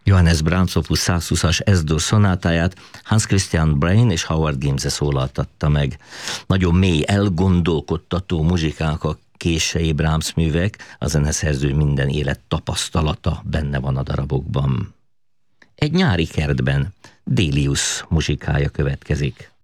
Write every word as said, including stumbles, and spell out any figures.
Johannes Brahms opus százhúszas S-dur szonátáját Hans Christian Brain és Howard Gimse szólaltatta meg. Nagyon mély, elgondolkodtató muzsikák a késői Brahms művek, a zeneszerző minden élet tapasztalata benne van a darabokban. Egy nyári kertben Delius muzsikája következik.